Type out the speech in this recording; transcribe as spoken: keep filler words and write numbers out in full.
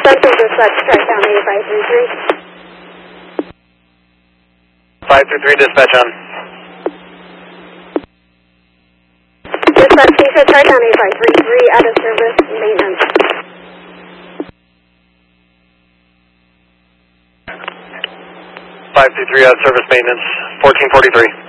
Central Dispatch, track down A five three three. five three three, dispatch on. Dispatch, Keisha, track down A five three three, out of service, maintenance. five three three, out of service, maintenance, fourteen forty-three.